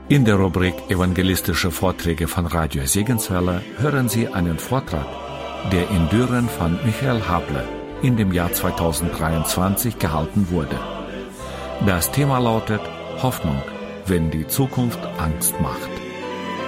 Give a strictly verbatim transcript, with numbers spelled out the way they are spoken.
In der Rubrik Evangelistische Vorträge von Radio Segenswelle hören Sie einen Vortrag, der in Düren von Michael Hable in dem Jahr zweitausenddreiundzwanzig gehalten wurde. Das Thema lautet Hoffnung, wenn die Zukunft Angst macht.